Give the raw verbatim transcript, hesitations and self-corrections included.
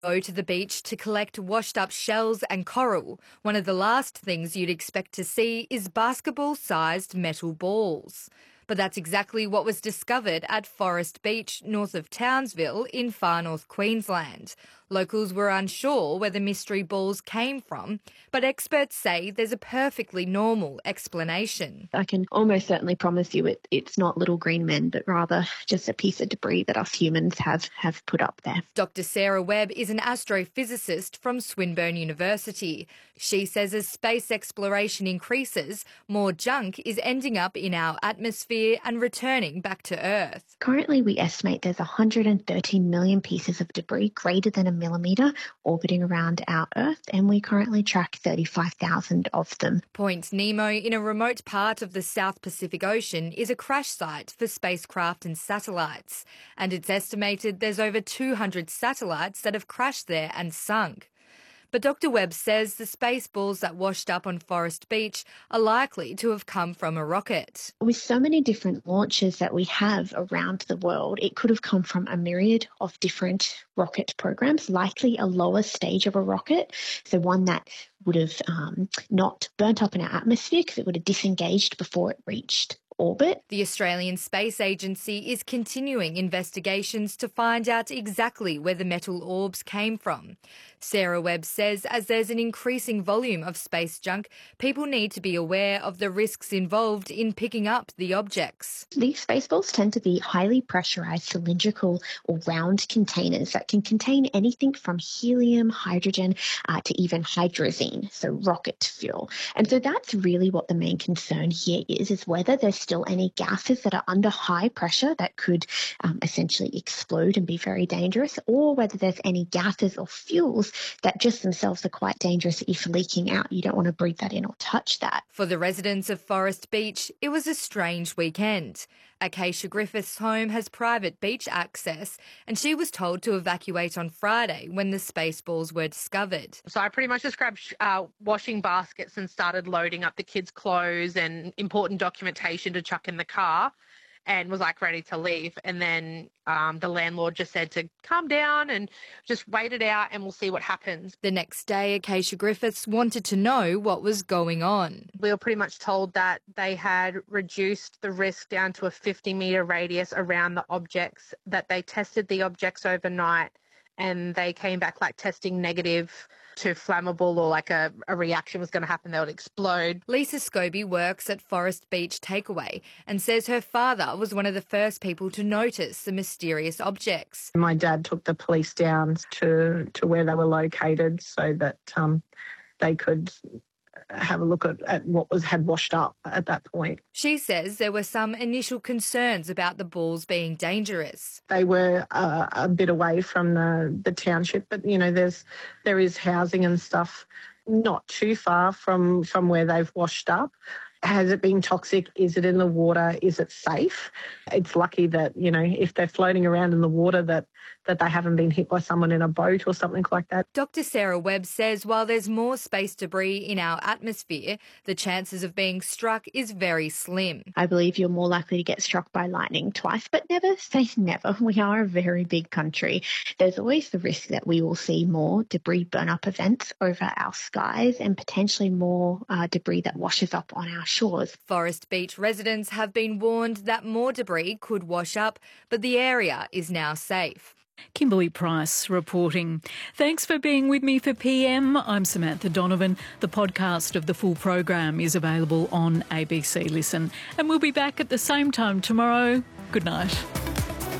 Go to the beach to collect washed-up shells and coral. One of the last things you'd expect to see is basketball-sized metal balls. But that's exactly what was discovered at Forest Beach, north of Townsville in far north Queensland. Locals were unsure where the mystery balls came from, but experts say there's a perfectly normal explanation. I can almost certainly promise you it, it's not little green men, but rather just a piece of debris that us humans have, have put up there. Doctor Sarah Webb is an astrophysicist from Swinburne University. She says as space exploration increases, more junk is ending up in our atmosphere and returning back to Earth. Currently, we estimate there's one hundred thirteen million pieces of debris greater than a millimetre orbiting around our Earth, and we currently track thirty-five thousand of them. Point Nemo, in a remote part of the South Pacific Ocean, is a crash site for spacecraft and satellites, and it's estimated there's over two hundred satellites that have crashed there and sunk. But Doctor Webb says the space balls that washed up on Forest Beach are likely to have come from a rocket. With so many different launches that we have around the world, it could have come from a myriad of different rocket programs, likely a lower stage of a rocket, so one that would have um, not burnt up in our atmosphere because it would have disengaged before it reached orbit. The Australian Space Agency is continuing investigations to find out exactly where the metal orbs came from. Sarah Webb says as there's an increasing volume of space junk, people need to be aware of the risks involved in picking up the objects. These space balls tend to be highly pressurised cylindrical or round containers that can contain anything from helium, hydrogen, uh, to even hydrazine, so rocket fuel. And so that's really what the main concern here is, is whether there's still any gases that are under high pressure that could um, essentially explode and be very dangerous, or whether there's any gases or fuels that just themselves are quite dangerous if leaking out. You don't want to breathe that in or touch that. For the residents of Forest Beach, it was a strange weekend. Acacia Griffith's home has private beach access, and she was told to evacuate on Friday when the space balls were discovered. So I pretty much just grabbed uh, washing baskets and started loading up the kids' clothes and important documentation to chuck in the car, and was like ready to leave. And then um, the landlord just said to calm down and just wait it out and we'll see what happens. The next day, Acacia Griffiths wanted to know what was going on. We were pretty much told that they had reduced the risk down to a fifty metre radius around the objects, that they tested the objects overnight and they came back like testing negative to flammable, or like a, a reaction was going to happen, they would explode. Lisa Scobie works at Forest Beach Takeaway and says her father was one of the first people to notice the mysterious objects. My dad took the police down to, to where they were located so that um, they could have a look at, at what was had washed up at that point. She says there were some initial concerns about the balls being dangerous. They were uh, a bit away from the, the township, but, you know, there's there is housing and stuff not too far from, from where they've washed up. Has it been toxic? Is it in the water? Is it safe? It's lucky that, you know, if they're floating around in the water, that, that they haven't been hit by someone in a boat or something like that. Doctor Sarah Webb says while there's more space debris in our atmosphere, the chances of being struck is very slim. I believe you're more likely to get struck by lightning twice, but never say never. We are a very big country. There's always the risk that we will see more debris burn-up events over our skies and potentially more uh, debris that washes up on our shores. Forest Beach residents have been warned that more debris could wash up, but the area is now safe. Kimberly Price reporting. Thanks for being with me for P M. I'm Samantha Donovan. The podcast of the full program is available on A B C Listen. And we'll be back at the same time tomorrow. Good night.